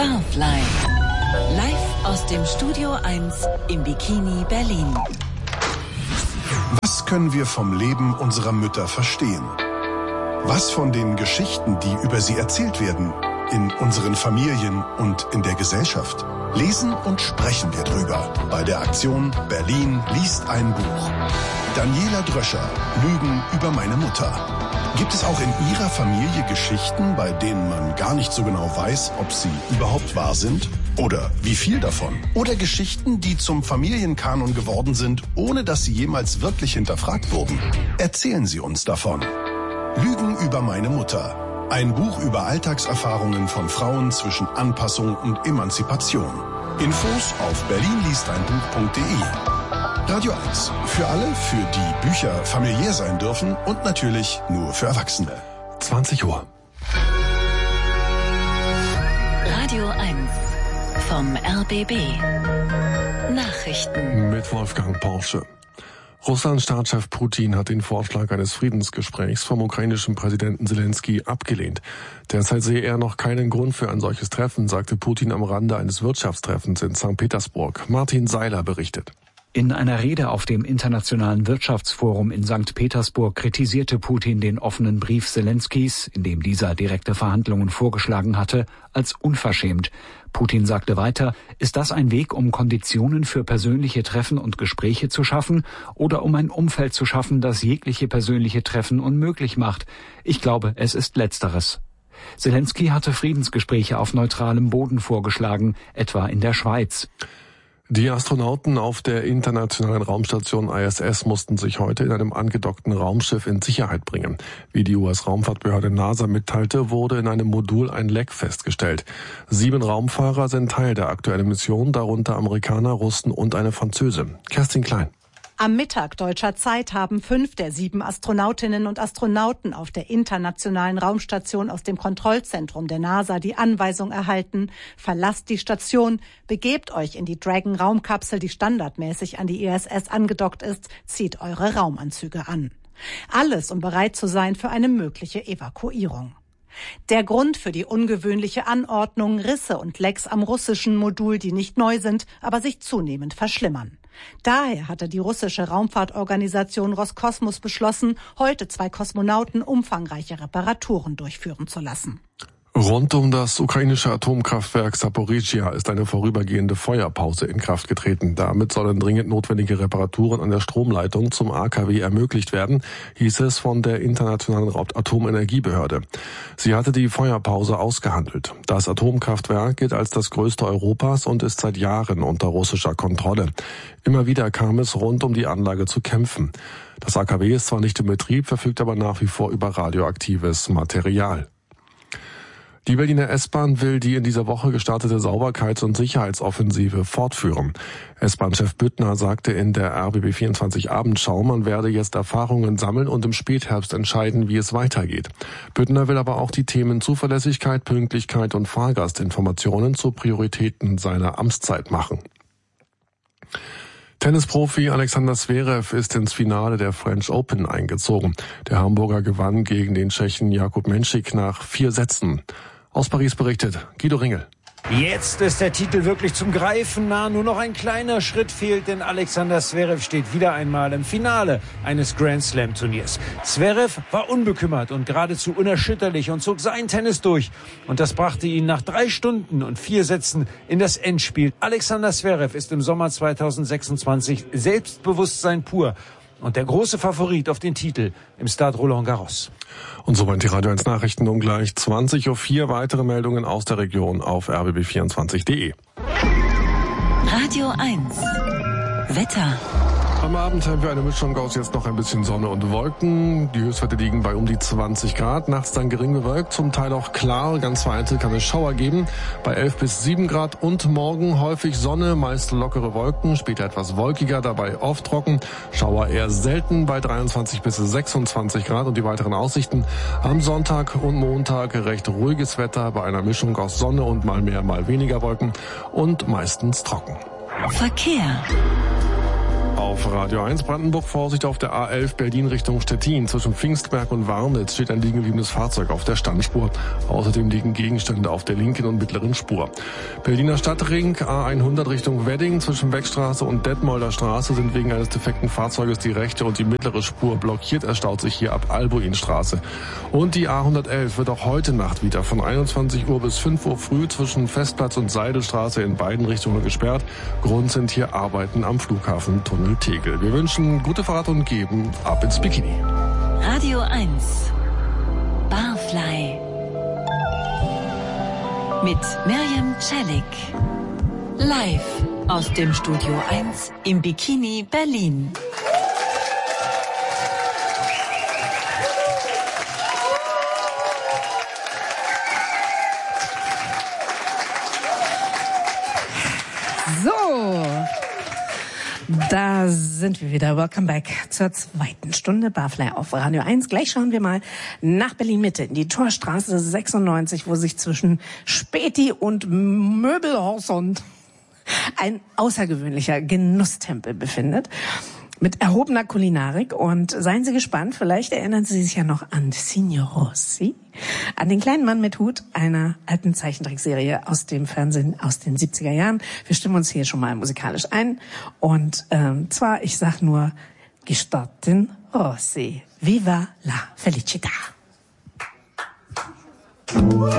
Barfly. Live aus dem Studio 1 im Bikini Berlin. Was können wir vom Leben unserer Mütter verstehen? Was von den Geschichten, die über sie erzählt werden, in unseren Familien und in der Gesellschaft? Lesen und sprechen wir drüber bei der Aktion Berlin liest ein Buch. Daniela Dröscher, Lügen über meine Mutter. Gibt es auch in Ihrer Familie Geschichten, bei denen man gar nicht so genau weiß, ob sie überhaupt wahr sind? Oder wie viel davon? Oder Geschichten, die zum Familienkanon geworden sind, ohne dass sie jemals wirklich hinterfragt wurden? Erzählen Sie uns davon. Lügen über meine Mutter. Ein Buch über Alltagserfahrungen von Frauen zwischen Anpassung und Emanzipation. Infos auf berlinliesteinbuch.de. Radio 1. Für alle, für die Bücher familiär sein dürfen und natürlich nur für Erwachsene. 20 Uhr. Radio 1 vom RBB. Nachrichten. Mit Wolfgang Porsche. Russlands Staatschef Putin hat den Vorschlag eines Friedensgesprächs vom ukrainischen Präsidenten Zelensky abgelehnt. Derzeit sehe er noch keinen Grund für ein solches Treffen, sagte Putin am Rande eines Wirtschaftstreffens in St. Petersburg. Martin Seiler berichtet. In einer Rede auf dem Internationalen Wirtschaftsforum in St. Petersburg kritisierte Putin den offenen Brief Zelenskys, in dem dieser direkte Verhandlungen vorgeschlagen hatte, als unverschämt. Putin sagte weiter, ist das ein Weg, um Konditionen für persönliche Treffen und Gespräche zu schaffen oder um ein Umfeld zu schaffen, das jegliche persönliche Treffen unmöglich macht? Ich glaube, es ist Letzteres. Zelensky hatte Friedensgespräche auf neutralem Boden vorgeschlagen, etwa in der Schweiz. Die Astronauten auf der internationalen Raumstation ISS mussten sich heute in einem angedockten Raumschiff in Sicherheit bringen. Wie die US-Raumfahrtbehörde NASA mitteilte, wurde in einem Modul ein Leck festgestellt. 7 Raumfahrer sind Teil der aktuellen Mission, darunter Amerikaner, Russen und eine Französin. Kerstin Klein. Am Mittag deutscher Zeit haben 5 der 7 Astronautinnen und Astronauten auf der internationalen Raumstation aus dem Kontrollzentrum der NASA die Anweisung erhalten: Verlasst die Station, begebt euch in die Dragon-Raumkapsel, die standardmäßig an die ISS angedockt ist, zieht eure Raumanzüge an. Alles, um bereit zu sein für eine mögliche Evakuierung. Der Grund für die ungewöhnliche Anordnung: Risse und Lecks am russischen Modul, die nicht neu sind, aber sich zunehmend verschlimmern. Daher hatte die russische Raumfahrtorganisation Roskosmos beschlossen, heute 2 Kosmonauten umfangreiche Reparaturen durchführen zu lassen. Rund um das ukrainische Atomkraftwerk Saporizhzhia ist eine vorübergehende Feuerpause in Kraft getreten. Damit sollen dringend notwendige Reparaturen an der Stromleitung zum AKW ermöglicht werden, hieß es von der Internationalen Atomenergiebehörde. Sie hatte die Feuerpause ausgehandelt. Das Atomkraftwerk gilt als das größte Europas und ist seit Jahren unter russischer Kontrolle. Immer wieder kam es rund um die Anlage zu Kämpfen. Das AKW ist zwar nicht in Betrieb, verfügt aber nach wie vor über radioaktives Material. Die Berliner S-Bahn will die in dieser Woche gestartete Sauberkeits- und Sicherheitsoffensive fortführen. S-Bahn-Chef Büttner sagte in der RBB24 Abendschau, man werde jetzt Erfahrungen sammeln und im Spätherbst entscheiden, wie es weitergeht. Büttner will aber auch die Themen Zuverlässigkeit, Pünktlichkeit und Fahrgastinformationen zu Prioritäten seiner Amtszeit machen. Tennisprofi Alexander Zverev ist ins Finale der French Open eingezogen. Der Hamburger gewann gegen den Tschechen Jakub Menšík nach 4 Sätzen. Aus Paris berichtet Guido Ringel. Jetzt ist der Titel wirklich zum Greifen nah. Nur noch ein kleiner Schritt fehlt, denn Alexander Zverev steht wieder einmal im Finale eines Grand Slam Turniers. Zverev war unbekümmert und geradezu unerschütterlich und zog sein Tennis durch. Und das brachte ihn nach 3 Stunden und 4 Sätzen in das Endspiel. Alexander Zverev ist im Sommer 2026 Selbstbewusstsein pur und der große Favorit auf den Titel im Stade Roland Garros. Und soweit die Radio 1 Nachrichten um gleich 20:04 Uhr. Weitere Meldungen aus der Region auf rbb24.de. Radio 1 Wetter. Am Abend haben wir eine Mischung aus jetzt noch ein bisschen Sonne und Wolken. Die Höchstwerte liegen bei um die 20 Grad. Nachts dann gering bewölkt, zum Teil auch klar. Ganz vereinzelt kann es Schauer geben. Bei 11 bis 7 Grad und morgen häufig Sonne, meist lockere Wolken. Später etwas wolkiger, dabei oft trocken. Schauer eher selten bei 23 bis 26 Grad. Und die weiteren Aussichten: am Sonntag und Montag recht ruhiges Wetter bei einer Mischung aus Sonne und mal mehr, mal weniger Wolken und meistens trocken. Verkehr. Auf Radio 1 Brandenburg Vorsicht auf der A11 Berlin Richtung Stettin. Zwischen Pfingstberg und Warnitz steht ein liegengebliebenes Fahrzeug auf der Standspur. Außerdem liegen Gegenstände auf der linken und mittleren Spur. Berliner Stadtring A100 Richtung Wedding. Zwischen Beckstraße und Detmolder Straße sind wegen eines defekten Fahrzeuges die rechte und die mittlere Spur blockiert. Er staut sich hier ab Albuinstraße. Und die A111 wird auch heute Nacht wieder von 21 Uhr bis 5 Uhr früh zwischen Festplatz und Seidelstraße in beiden Richtungen gesperrt. Grund sind hier Arbeiten am Flughafen Tunnel Tegel. Wir wünschen gute Fahrt und geben ab ins Bikini. Radio 1 Barfly mit Mirjam Celik. Live aus dem Studio 1 im Bikini Berlin. So, da sind wir wieder. Welcome back zur zweiten Stunde Barfly auf Radio 1. Gleich schauen wir mal nach Berlin-Mitte in die Torstraße 96, wo sich zwischen Späti und Möbelhorst ein außergewöhnlicher Genusstempel befindet. Mit erhobener Kulinarik. Und seien Sie gespannt, vielleicht erinnern Sie sich ja noch an Signor Rossi, an den kleinen Mann mit Hut einer alten Zeichentrickserie aus dem Fernsehen aus den 70er Jahren. Wir stimmen uns hier schon mal musikalisch ein. Und zwar, ich sag nur, Gestatten Rossi. Viva la felicità.